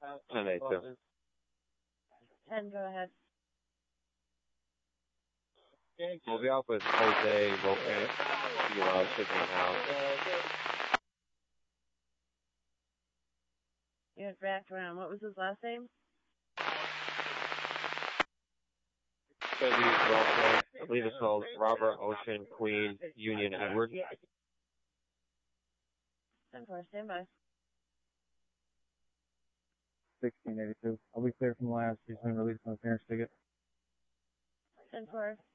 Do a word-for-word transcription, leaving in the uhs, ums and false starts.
ten eight two. ten, go ahead. We'll be off with Jose Volcan. You know, shipping out. You went back around. What was his last name? It's gonna be Volcan. I believe it's called Robert Ocean Queen Union Edward. ten four, stand by. sixteen eighty-two. I'll be clear from the last. He's been released on the parents' ticket. ten four.